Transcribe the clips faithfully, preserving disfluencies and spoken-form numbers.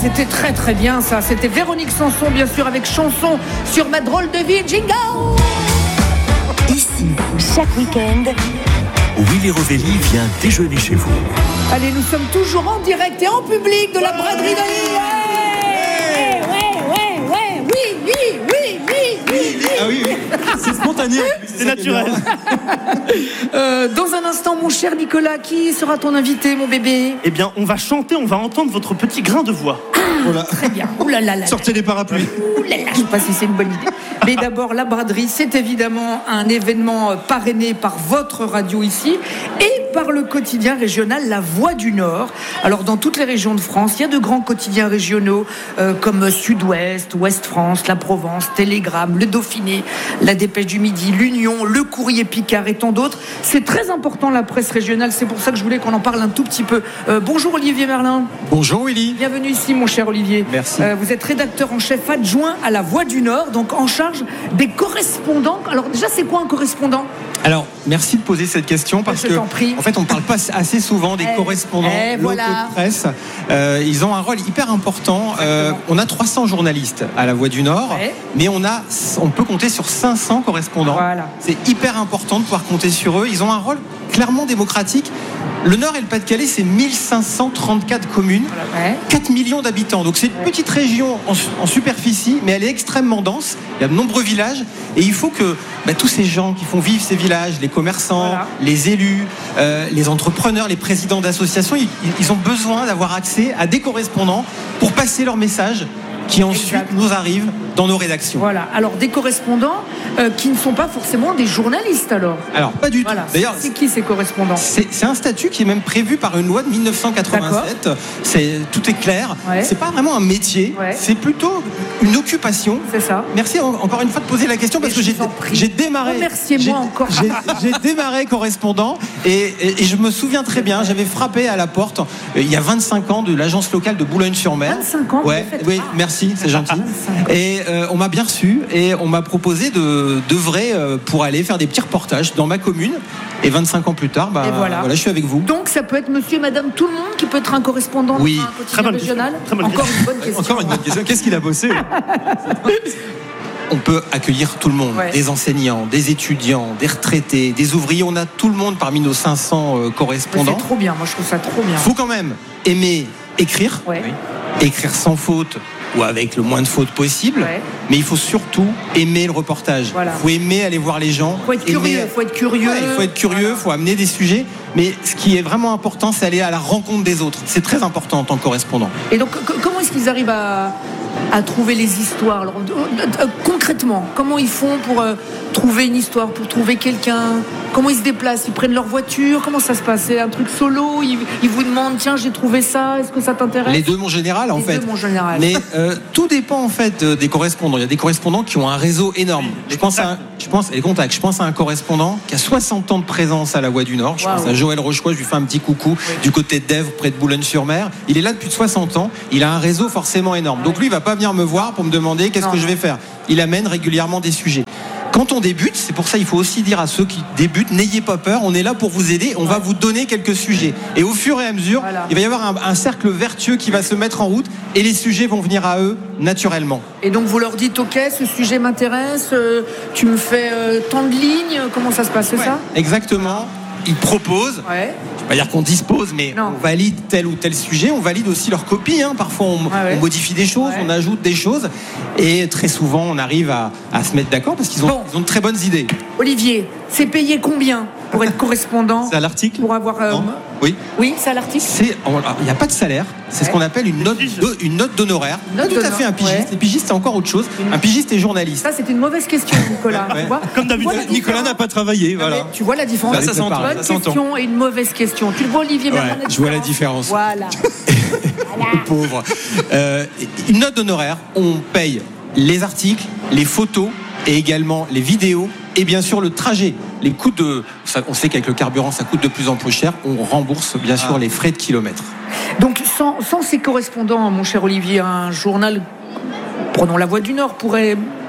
c'était très très bien ça. C'était Véronique Sanson, bien sûr, avec Chanson sur ma drôle de vie. Jingle. Ici, chaque week-end, Willy Rovelli vient déjeuner chez vous. Allez, nous sommes toujours en direct et en public de la braderie de Lille. Ouais, ouais, ouais, ouais, oui, oui, oui, oui, oui, oui. Ah oui, oui. C'est spontané, c'est naturel. euh, dans un instant, mon cher Nicolas, qui sera ton invité, mon bébé? Eh bien, on va chanter, on va entendre votre petit grain de voix. Ah, très bien. Ouh là là là. Sortez les parapluies. Ouh là là, je ne sais pas si c'est une bonne idée. Mais d'abord, la braderie, c'est évidemment un événement parrainé par votre radio ici et par le quotidien régional La Voix du Nord. Alors, dans toutes les régions de France, il y a de grands quotidiens régionaux euh, comme Sud-Ouest, Ouest-France, La Provence, Télégramme, Le Dauphiné, La Dépêche du Midi, L'Union, Le Courrier Picard et tant d'autres. C'est très important, la presse régionale. C'est pour ça que je voulais qu'on en parle un tout petit peu. Euh, bonjour Olivier Merlin. Bonjour Willy. Bienvenue ici, mon cher Olivier. Merci. Euh, vous êtes rédacteur en chef adjoint à La Voix du Nord, donc en charge des correspondants. Alors déjà, c'est quoi un correspondant ? Alors, merci de poser cette question parce Je que, t'en prie. en fait, on ne parle pas assez souvent des Eh, correspondants eh, locaux voilà. de presse. Euh, ils ont un rôle hyper important. Euh, on a trois cents journalistes à La Voix du Nord, Ouais. mais on a, on peut compter sur cinq cents correspondants. Voilà. C'est hyper important de pouvoir compter sur eux. Ils ont un rôle clairement démocratique. Le Nord et le Pas-de-Calais, c'est mille cinq cent trente-quatre communes, Ouais. quatre millions d'habitants. Donc c'est une petite région en, en superficie, mais elle est extrêmement dense. Il y a de nombreux villages et il faut que bah, tous ces gens qui font vivre ces villages, les commerçants, Voilà. les élus, euh, les entrepreneurs, les présidents d'associations, ils, ils ont besoin d'avoir accès à des correspondants pour passer leur message qui ensuite Exact. nous arrive dans nos rédactions. Voilà. Alors, des correspondants euh, qui ne sont pas forcément des journalistes, alors. Alors, pas du Voilà. tout. D'ailleurs, c'est qui ces correspondants ? C'est, c'est un statut qui est même prévu par une loi de mille neuf cent quatre-vingt-sept. C'est, tout est clair. Ouais. C'est pas vraiment un métier. Ouais. C'est plutôt une occupation. C'est ça. Merci en- encore une fois de poser la question parce Mais que je j'ai, vous en prie. j'ai démarré. Remerciez-moi j'ai, encore. J'ai, j'ai démarré correspondant et, et- et je me souviens très bien. J'avais frappé à la porte euh, il y a vingt-cinq ans de l'agence locale de Boulogne-sur-Mer. vingt-cinq ans, Ouais. vous faites- Oui. Ah. Merci. C'est gentil. vingt-cinq ans. Et euh, on m'a bien reçu et on m'a proposé de d'œuvrer euh, pour aller faire des petits reportages dans ma commune. Et vingt-cinq ans plus tard, bah, Et voilà. je suis avec vous. Donc, ça peut être monsieur et madame tout le monde qui peut être un correspondant Oui. dans un Très quotidien bonne régional. question. Très bonne Encore question. une bonne question. Encore une bonne question. Qu'est-ce qu'il a bossé? On peut accueillir tout le monde, Ouais. des enseignants, des étudiants, des retraités, des ouvriers. On a tout le monde parmi nos cinq cents euh, Mais correspondants. c'est trop bien. Moi, je trouve ça trop bien. Il faut quand même aimer écrire, Ouais. écrire sans faute ou avec le moins de fautes possible. Ouais. Mais il faut surtout aimer le reportage. Voilà. Il faut aimer aller voir les gens. Faut être aimer- curieux. Faut être curieux. Ouais, il faut être curieux, il faut amener des sujets. Mais ce qui est vraiment important, c'est aller à la rencontre des autres. C'est très important en tant que correspondant. Et donc, c- comment est-ce qu'ils arrivent à, à trouver les histoires alors, euh, euh, concrètement, comment ils font pour euh, trouver une histoire, pour trouver quelqu'un? Comment ils se déplacent? Ils prennent leur voiture? Comment ça se passe? C'est un truc solo? Ils, ils vous demandent, tiens, j'ai trouvé ça, est-ce que ça t'intéresse? Les deux, mon général, en Les fait. deux, mon général. Mais euh, tout dépend en fait euh, des correspondants. Il y a des correspondants qui ont un réseau énorme. Je pense à, un- je pense, les contacts. Je pense à un correspondant qui a soixante ans de présence à La Voix du Nord. Je Wow. pense à Joël Rochecois. Je lui fais un petit coucou du côté de Dèvres, près de Boulogne-sur-Mer. Il est là depuis soixante ans. Il a un réseau forcément énorme. Donc lui, il va pas venir me voir pour me demander qu'est-ce Non. que je vais faire. Il amène régulièrement des sujets. Quand on débute, c'est pour ça il faut aussi dire à ceux qui débutent, n'ayez pas peur, on est là pour vous aider, on va vous donner quelques sujets. Et au fur et à mesure, Voilà. il va y avoir un, un cercle vertueux qui va se mettre en route et les sujets vont venir à eux naturellement. Et donc, vous leur dites, OK, ce sujet m'intéresse, euh, tu me fais euh, tant de lignes, comment ça se passe, c'est ça? Exactement. Ils proposent, Ouais. je vais pas dire qu'on dispose, mais Non. on valide tel ou tel sujet, on valide aussi leur copie. Hein. Parfois, on, Ouais, ouais. on modifie des choses, Ouais. on ajoute des choses, et très souvent, on arrive à, à se mettre d'accord parce qu'ils ont, Bon. ils ont de très bonnes idées. Olivier, c'est payé combien pour être correspondant? C'est à l'article. Pour avoir. euh, Non. Oui. Oui, c'est à l'article. C'est, il n'y a pas de salaire, c'est ce Ouais. qu'on appelle une note, de- une note d'honoraire. Note Tout à d'honneur, fait un pigiste. ouais. Les pigistes, c'est encore autre chose. Un pigiste est journaliste. Ça, c'est une mauvaise question, Nicolas. Ouais. Tu vois Comme d'habitude, Tu vois la Nicolas différence n'a pas travaillé. Non, Voilà. mais tu vois la différence? Bah, ça s'entend, Une bonne ça s'entend. question et une mauvaise question. Tu le vois, Olivier Ouais, Bernard, je vois la différence. Voilà. Le pauvre. Euh, une note d'honoraire, on paye les articles, les photos et également les vidéos et bien sûr le trajet. Les coûts de, ça, on sait qu'avec le carburant ça coûte de plus en plus cher. On rembourse bien sûr Ah. les frais de kilomètre. Donc, sans, sans ces correspondants, mon cher Olivier, un journal, prenons La Voix du Nord, pourrait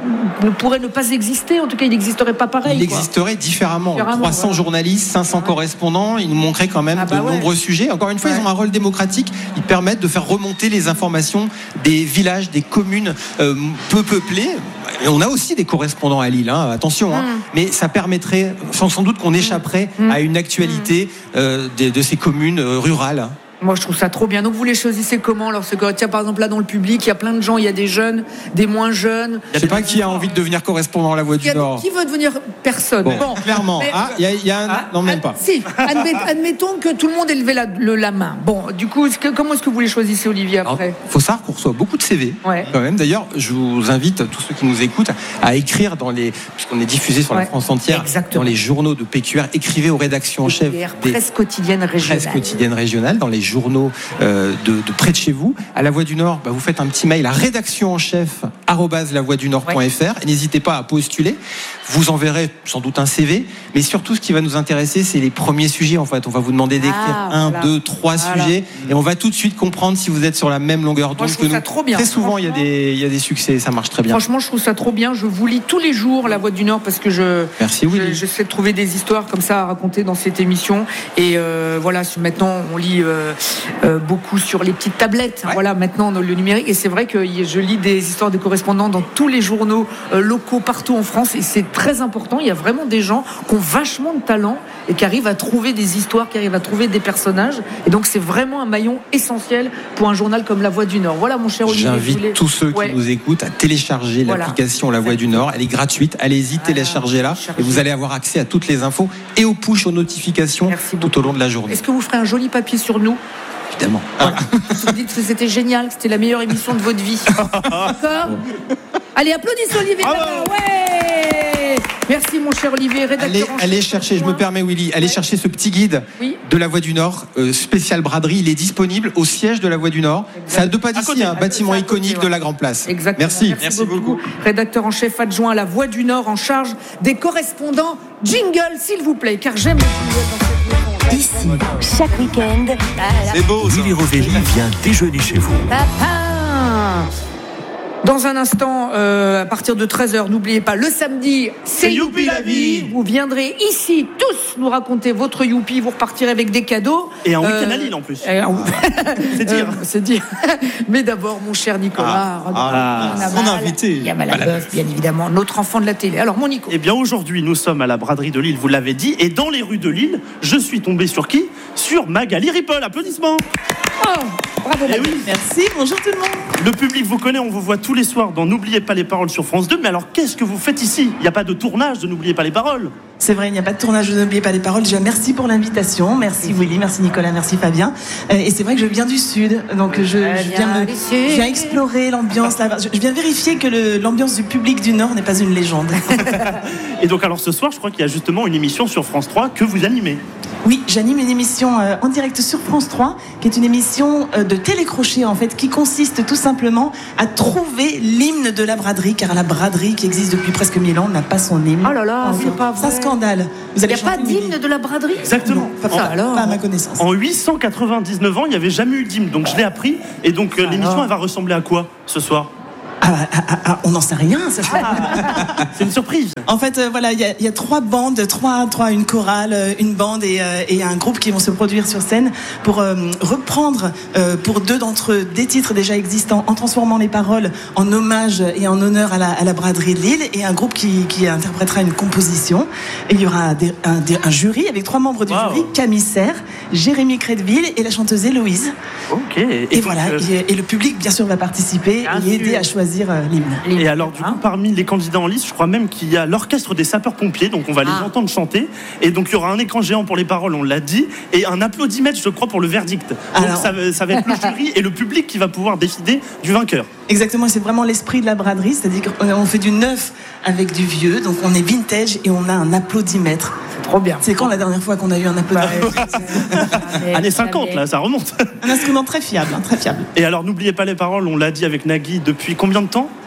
ne pourrait ne pas exister. En tout cas, il n'existerait pas pareil. Il quoi. existerait différemment. différemment trois cents voilà. journalistes, cinq cents ouais. correspondants. Ils nous manqueraient quand même ah bah de ouais. nombreux sujets. Encore une fois, ouais. ils ont un rôle démocratique. Ils permettent de faire remonter les informations des villages, des communes euh, peu peuplées. Et on a aussi des correspondants à Lille, hein, attention. Mm. Hein. Mais ça permettrait, sans, sans doute, qu'on échapperait mm. à une actualité euh, de, de ces communes euh, rurales. Moi, je trouve ça trop bien. Donc, vous les choisissez comment lorsque, tiens, par exemple, là, dans le public, il y a plein de gens, il y a des jeunes, des moins jeunes. Je ne sais pas qui a envie de devenir correspondant à La Voix du Nord. Qui veut devenir personne bon, bon, clairement. Mais, ah, il y a, y a un... ah, non, même pas. Si, admettons que tout le monde ait levé la, le, la main. Bon, du coup, est-ce que, comment est-ce que vous les choisissez, Olivier, après ? Il faut savoir qu'on reçoit beaucoup de C V, ouais. quand même. D'ailleurs, je vous invite, tous ceux qui nous écoutent, à écrire dans les... puisqu'on est diffusé sur ouais. la France entière, exactement. Dans les journaux de P Q R, écrivez aux rédactions en chef des presse quotidienne régionale. Presse quotidienne régionale, dans les journaux... Euh, De, de près de chez vous. À La Voix du Nord, bah, vous faites un petit mail à rédaction en chef arobase la voix du nord point f r et n'hésitez pas à postuler. Vous enverrez sans doute un C V, mais surtout ce qui va nous intéresser, c'est les premiers sujets. En fait, on va vous demander d'écrire ah, un, voilà. deux, trois voilà. sujets, et on va tout de suite comprendre si vous êtes sur la même longueur d'onde que nous. Trop bien. Très souvent, il y a des, il y a des succès, ça marche très bien. Franchement, je trouve ça trop bien. Je vous lis tous les jours La Voix du Nord parce que je, Merci, oui. je, j'essaie de trouver des histoires comme ça à raconter dans cette émission. Et euh, voilà, maintenant, on lit euh, euh, beaucoup sur les petites tablettes. Ouais. Voilà, maintenant dans le numérique. Et c'est vrai que je lis des histoires de correspondants dans tous les journaux euh, locaux partout en France. Et c'est très important. Il y a vraiment des gens qui ont vachement de talent et qui arrivent à trouver des histoires, qui arrivent à trouver des personnages. Et donc c'est vraiment un maillon essentiel pour un journal comme La Voix du Nord. Voilà, mon cher Olivier. J'invite voulais... tous ceux ouais. qui nous écoutent à télécharger voilà. l'application La Voix du Nord. Elle est gratuite. Allez-y, voilà. téléchargez-la et vous allez avoir accès à toutes les infos et aux push, aux notifications tout au long de la journée. Est-ce que vous ferez un joli papier sur nous ? Évidemment. Voilà. Vous dites que c'était génial, que c'était la meilleure émission de votre vie. D'accord ? Allez, applaudissez Olivier. Ah ouais. Merci mon cher Olivier, rédacteur allez, en chef. Allez chercher, je me permets Willy, allez ouais. chercher ce petit guide oui. de La Voix du Nord, euh, spécial braderie. Il est disponible au siège de La Voix du Nord. C'est à deux pas d'ici, un bâtiment côté, iconique ouais. de la Grand Place. Exactement. Merci. Merci, Merci beaucoup. beaucoup. Rédacteur en chef adjoint à La Voix du Nord en charge des correspondants. Jingle, s'il vous plaît, car j'aime les jingles dans cette maison. Ici, chaque week-end, c'est beau. Willy Rovelli vient déjeuner chez vous. Papa. Dans un instant, euh, à partir de treize heures, n'oubliez pas, le samedi, c'est, c'est Youpi la vie. Vous viendrez ici tous nous raconter votre Youpi. Vous repartirez avec des cadeaux. Et un week-end à Lille en plus. Euh, c'est dire. Euh, c'est dire. Mais d'abord, mon cher Nicolas. Ah, ah, mon invité. Il y a Malabeuf, bien évidemment, notre enfant de la télé. Alors, mon Nico. Eh bien, aujourd'hui, nous sommes à la braderie de Lille, vous l'avez dit. Et dans les rues de Lille, je suis tombé sur qui ? Sur Magali Ripoll. Applaudissements. Oh, bravo Magali. Oui. Merci, bonjour tout le monde. Le public vous connaît, on vous voit tous les soirs dans N'oubliez pas les paroles sur France deux. Mais alors, qu'est-ce que vous faites ici ? Il n'y a pas de tournage de N'oubliez pas les paroles. C'est vrai, il n'y a pas de tournage de N'oubliez pas les paroles. Déjà, merci pour l'invitation. Merci Willy, merci Nicolas, merci Fabien. Euh, et c'est vrai que je viens du Sud. Donc, je, je, viens, me, je viens explorer l'ambiance. Là, je viens vérifier que le, l'ambiance du public du Nord n'est pas une légende. Et donc, alors, ce soir, je crois qu'il y a justement une émission sur France trois que vous animez. Oui, j'anime une émission euh, en direct sur France trois, qui est une émission euh, de télécrochet, en fait, qui consiste tout simplement à trouver l'hymne de la braderie, car la braderie, qui existe depuis presque mille ans, n'a pas son hymne. Oh là là, c'est pas vrai. C'est un scandale. Il n'y a pas d'hymne de la braderie ? Exactement. Non, pas, ça, alors, pas à ma connaissance. En huit cent quatre-vingt-dix-neuf ans, il n'y avait jamais eu d'hymne, donc je l'ai appris. Et donc, euh, l'émission, elle va ressembler à quoi ce soir ? Ah, ah, ah, on n'en sait rien, ça ah, c'est une surprise. En fait, euh, voilà, il y, y a trois bandes, trois, trois, une chorale, une bande et, euh, et un groupe qui vont se produire sur scène pour euh, reprendre euh, pour deux d'entre eux des titres déjà existants en transformant les paroles en hommage et en honneur à la, à la braderie de Lille, et un groupe qui, qui interprétera une composition. Et il y aura des, un, des, un jury avec trois membres du wow. jury, Camille Serre, Jérémy Crédville et la chanteuse Héloïse. Ok. Et, et voilà, euh... et, et le public bien sûr va participer bien et aider sûr. à choisir l'hymne. Et alors du coup, parmi les candidats en lice, je crois même qu'il y a l'orchestre des sapeurs-pompiers, donc on va les ah. entendre chanter, et donc il y aura un écran géant pour les paroles, on l'a dit, et un applaudimètre, je crois, pour le verdict. Donc alors... ça, ça va être le jury et le public qui va pouvoir décider du vainqueur. Exactement, c'est vraiment l'esprit de la braderie, c'est-à-dire qu'on fait du neuf avec du vieux, donc on est vintage et on a un applaudimètre. C'est trop bien. C'est quand la dernière fois qu'on a eu un applaudimètre ? Années cinquante, là, ça remonte. Un instrument très fiable, hein, très fiable. Et alors, n'oubliez pas les paroles, on l'a dit avec Nagui, depuis combien de temps ?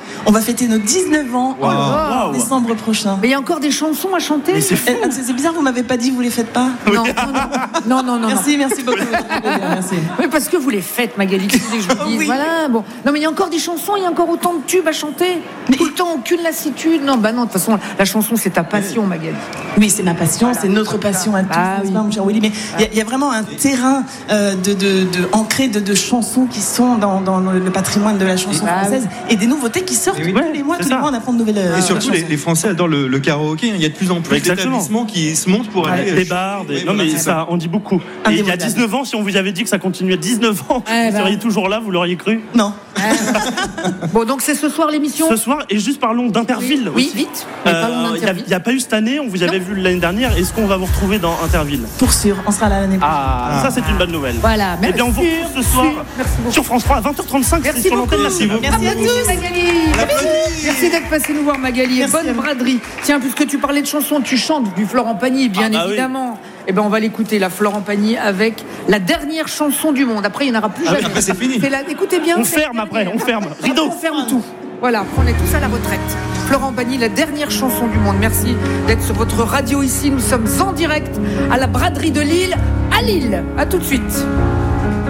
On va fêter nos dix-neuf ans wow. en wow. décembre prochain. Mais il y a encore des chansons à chanter. Mais c'est fou. Eh, c'est bizarre, vous m'avez pas dit, vous les faites pas? Non, non, non, non, non. Merci, non. merci beaucoup. Merci. Oui, parce que vous les faites, Magali. Que je vous dise. Oui. Voilà. Bon. Non, mais il y a encore des chansons, il y a encore autant de tubes à chanter. Mais tout le temps, aucune lassitude. Non, bah non. De toute façon, la chanson, c'est ta passion, Magali. Oui, c'est ma passion, voilà. C'est notre passion à tous, ah, oui. pas, mon cher Willy. Mais il ah. y, y a vraiment un terrain euh, de, de, de ancré de, de chansons qui sont dans, dans le patrimoine de la chanson ah, française oui. et des nouveautés qui sortent oui. tous les mois. Tous les mois, on apprend de nouvelles. Et surtout, les, les Français adorent le, le karaoké. Il y a de plus en plus Exactement. d'établissements qui se montent pour aller. Des bars, des... Oui, non, mais ça, ça, on dit beaucoup. Et il y a dix-neuf ans, si on vous avait dit que ça continuait dix-neuf ans, ouais, vous bah. seriez toujours là, vous l'auriez cru? Non. Bon, donc c'est ce soir l'émission. Ce soir, et juste parlons d'Interville. Oui, oui vite. Il euh, n'y a, a pas eu cette année, on vous avait non. vu l'année dernière. Est-ce qu'on va vous retrouver dans Interville? Pour sûr, on sera là l'année prochaine. Ah, ah, ça c'est une bonne nouvelle. Voilà. Et bien on vous retrouve ce soir sur France trois à vingt heures trente-cinq. Merci sur l'antenne. Merci, Merci à tous, Magali. Merci d'être passé nous voir, Magali. Merci bonne braderie. Tiens, puisque tu parlais de chansons, tu chantes du Florent Pagny, bien ah, bah évidemment. Oui. Eh ben on va l'écouter, la Florent Pagny, avec la dernière chanson du monde. Après, il n'y en aura plus jamais. Ah, après, c'est fini. C'est la... Écoutez bien. On ferme après, on ferme. Rideau. On ferme tout. Voilà, on est tous à la retraite. Florent Pagny, la dernière chanson du monde. Merci d'être sur votre radio ici. Nous sommes en direct à la braderie de Lille, à Lille. À tout de suite.